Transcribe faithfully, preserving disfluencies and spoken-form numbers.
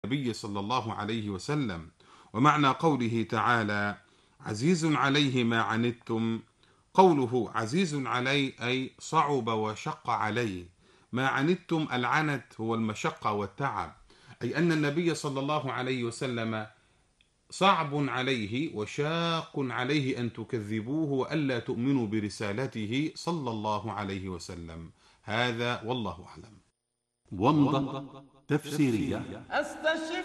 النبي صلى الله عليه وسلم. ومعنى قوله تعالى عزيز عليه ما عنتم، قوله عزيز علي أي صعب وشق عليه، ما عنتم العنت هو المشقة والتعب، أي أن النبي صلى الله عليه وسلم صعب عليه وشاق عليه أن تكذبوه وألا تؤمنوا برسالته صلى الله عليه وسلم. هذا والله أعلم. ومضة تفسيرية.